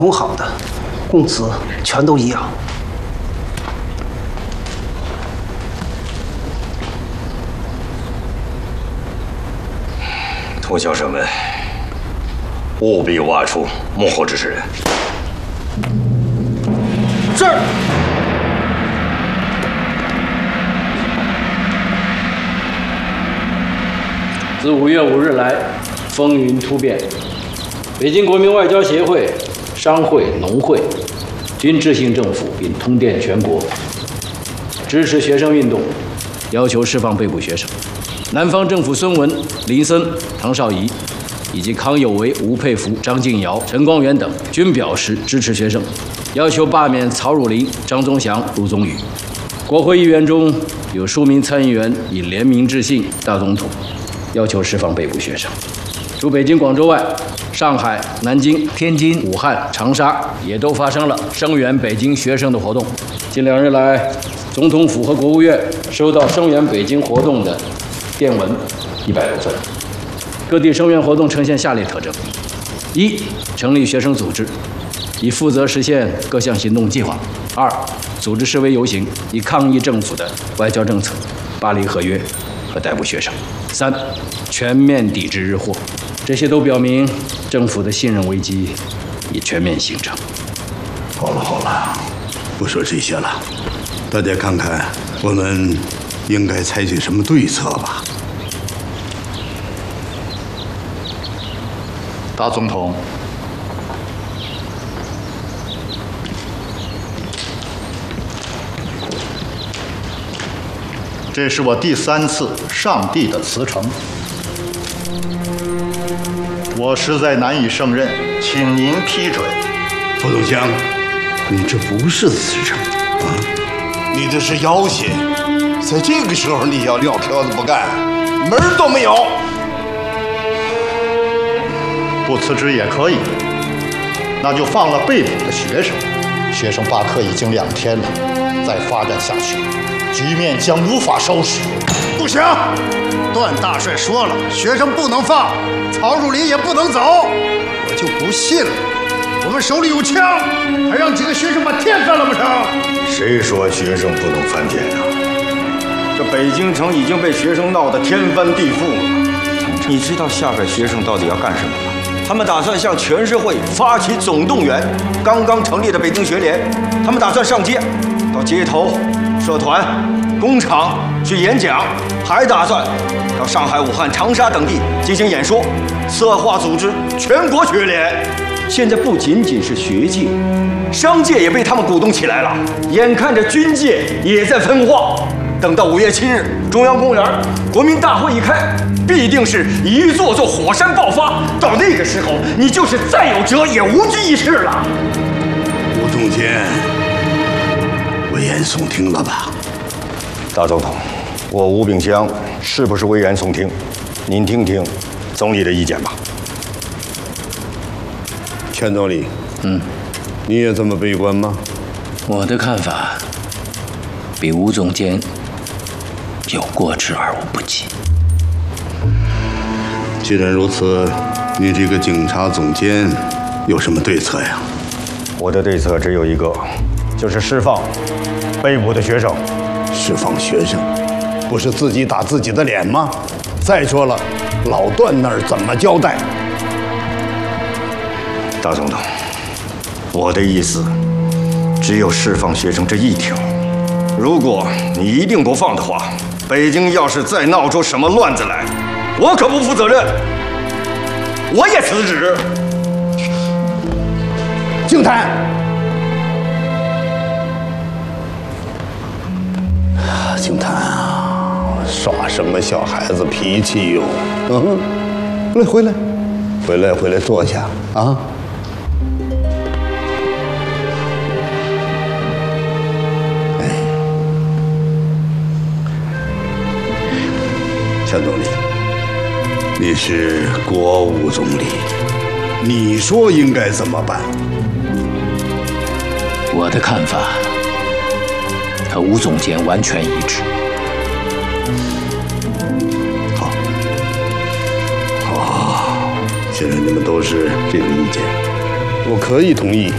同好的，供词全都一样。 通宵审问，务必挖出幕后指使人。 是。 自5月5日来，风云突变，北京国民外交协会、商会、农会均致信政府，并通电全国，支持学生运动，要求释放被捕学生。南方政府孙文、林森、唐绍仪以及康有为、吴佩孚、张敬尧、陈光远等均表示支持学生，要求罢免曹汝霖、张宗祥、陆宗舆。国会议员中有数名参议员以联名致信大总统，要求释放被捕学生。除北京、广州外，上海、南京、天津、武汉、长沙也都发生了声援北京学生的活动。近2日来，总统府和国务院收到声援北京活动的电文100多份。各地声援活动呈现下列特征：一、成立学生组织，以负责实现各项行动计划；二、组织示威游行，以抗议政府的外交政策、巴黎合约和逮捕学生；三、全面抵制日货。这些都表明政府的信任危机已全面形成。 好了，不说这些了，大家看看我们应该采取什么对策吧。 大总统，这是我第3次上帝的辞呈，我实在难以胜任，请您批准。 副总枪，你这不是辞呈啊，你这是要挟。在这个时候你要撂挑子不干，门儿都没有。 不辞职也可以，那就放了被捕的学生。学生罢课已经2天了，再发展下去，局面将无法收拾。 不行，段大帅说了，学生不能放，曹汝霖也不能走。我就不信了，我们手里有枪，还让几个学生把天翻了不成？ 谁说学生不能翻天啊？这北京城已经被学生闹得天翻地覆了。你知道下边学生到底要干什么吗？他们打算向全社会发起总动员。刚刚成立的北京学联，他们打算上街，到街头、社团、工厂去演讲，还打算到上海、武汉、长沙等地进行演说，策划组织全国学联。现在不仅仅是学界，商界也被他们鼓动起来了。眼看着军界也在分化，等到5月7日，中央公园国民大会一开，必定是一座座火山爆发。到那个时候，你就是再有辙也无济于事了。 吴总监，危言耸听了吧？ 大总统，我吴炳湘是不是危言耸听？您听听总理的意见吧。 钱总理，你也这么悲观吗？ 我的看法比吴总监有过之而无不及。 既然如此，你这个警察总监有什么对策呀？ 我的对策只有一个，就是释放被捕的学生。 释放学生，不是自己打自己的脸吗？再说了，老段那儿怎么交代？ 大总统，我的意思只有释放学生这一条。如果你一定不放的话，北京要是再闹出什么乱子来，我可不负责任，我也辞职。 静谈。静谈啊，耍什么小孩子脾气哟？回来，坐下啊。钱总理，你是国务总理，你说应该怎么办？ 我的看法和吴总监完全一致。 好，既然你们都是这个意见，我可以同意